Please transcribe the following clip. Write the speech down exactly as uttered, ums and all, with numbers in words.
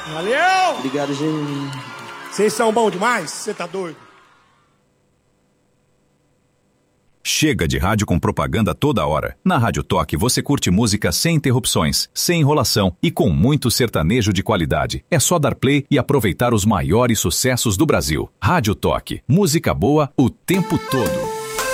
Valeu! Obrigado, Geninho. Vocês são bons demais? Você tá doido? Chega de rádio com propaganda toda hora. Na Rádio Toque você curte música sem interrupções, sem enrolação e com muito sertanejo de qualidade. É só dar play e aproveitar os maiores sucessos do Brasil. Rádio Toque. Música boa o tempo todo.